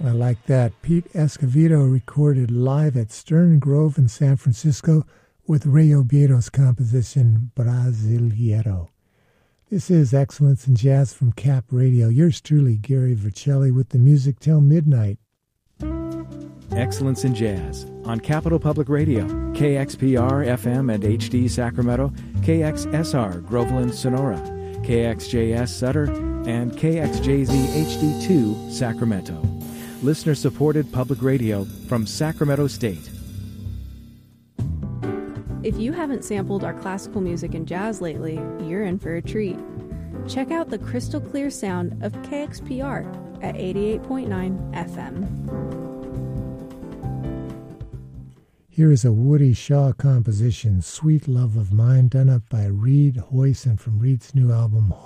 I like that. Pete Escovedo recorded live at Stern Grove in San Francisco with Ray Oviedo's composition Brasileiro. This is Excellence in Jazz from Cap Radio. Yours truly, Gary Vercelli, with the music till midnight. Excellence in Jazz on Capital Public Radio, KXPR FM and HD Sacramento, KXSR Groveland Sonora, KXJS Sutter, and KXJZ HD2 Sacramento. Listener-supported public radio from Sacramento State. If you haven't sampled our classical music and jazz lately, you're in for a treat. Check out the crystal clear sound of KXPR at 88.9 FM. Here is a Woody Shaw composition, Sweet Love of Mine, done up by Reed Hoyson from Reed's new album,